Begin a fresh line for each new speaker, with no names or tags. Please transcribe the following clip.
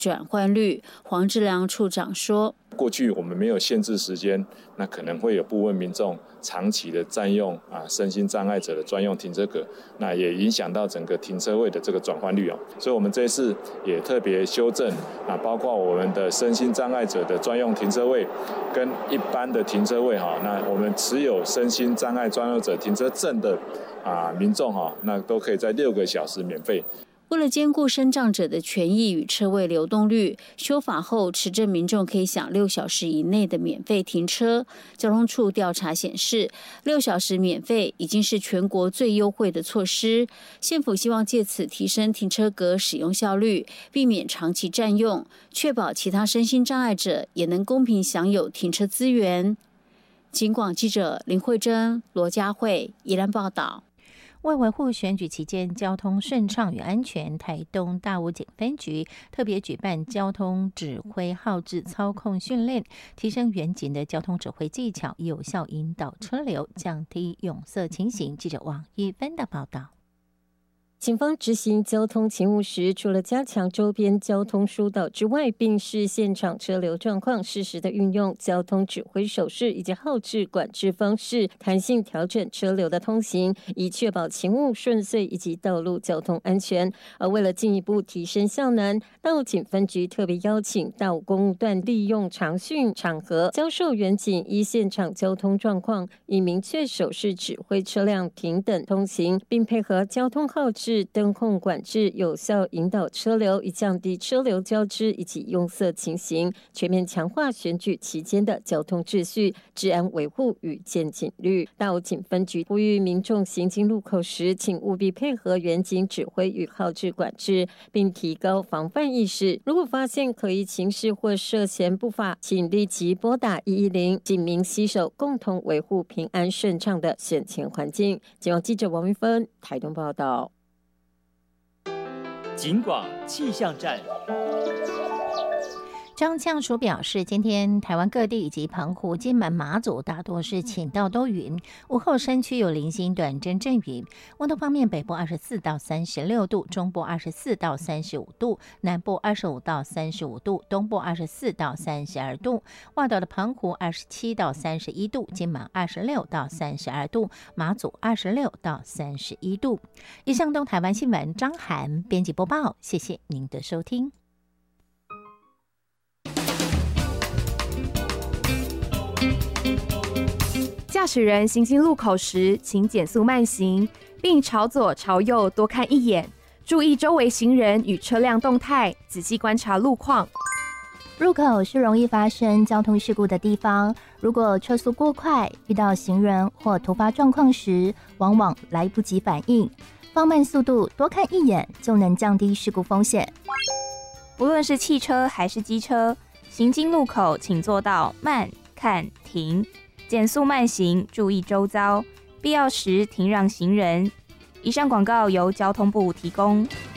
转换率。黄志良处长说，
过去我们没有限制时间，那可能会有部分民众长期的占用身心障碍者的专用停车格，那也影响到整个停车位的这个转换率。所以我们这次也特别修正包括我们的身心障碍者的专用停车位跟一般的停车位那我们持有身心障碍专用者停车证的民众那都可以在6个小时免费。
为了兼顾身障者的权益与车位流动率，修法后持证民众可以享6小时以内的免费停车。交通处调查显示，6小时免费已经是全国最优惠的措施。县府希望借此提升停车格使用效率，避免长期占用，确保其他身心障碍者也能公平享有停车资源。警广记者林慧珍、罗佳慧宜兰报道。
为维护选举期间交通顺畅与安全，台东大武警分局特别举办交通指挥号志操控训练，提升员警的交通指挥技巧，有效引导车流，降低拥塞情形。记者王一芬的报道。
警方执行交通勤务时，除了加强周边交通疏导之外，并视现场车流状况，适时的运用交通指挥手势以及号志管制方式，弹性调整车流的通行，以确保勤务顺遂以及道路交通安全。而为了进一步提升效能，大武警分局特别邀请大武公务段利用常训场合，教授员警依现场交通状况，以明确手势指挥车辆停等通行，并配合交通号志灯控管制，有效引导车流，以降低车流交织以及拥塞情形，全面强化选举期间的交通秩序、治安维护与见警率。大武警分局呼吁民众行经路口时，请务必配合员警指挥与号志管制，并提高防范意识。如果发现可疑情事或涉嫌不法，请立即拨打110，警民携手，共同维护平安顺畅的选前环境。警广记者王云芬台东报道。
警广气象站。
张呛署表示，今天台湾各地以及澎湖、金门、马祖大多是晴到多云，午后山区有零星短阵阵雨。温度方面，北部24到36度，中部24到35度，南部25到35度，东部24到32度。外岛的澎湖27到31度，金门26到32度，马祖26到31度。以上东台湾新闻，张涵编辑播报，谢谢您的收听。
驾驶人行经路口时，请减速慢行，并朝左朝右多看一眼，注意周围行人与车辆动态，仔细观察路况。
入口是容易发生交通事故的地方，如果车速过快，遇到行人或突发状况时，往往来不及反应，放慢速度，多看一眼，就能降低事故风险。
不论是汽车还是机车，行经路口请做到慢、看、停。减速慢行，注意周遭，必要时停让行人。以上广告由交通部提供。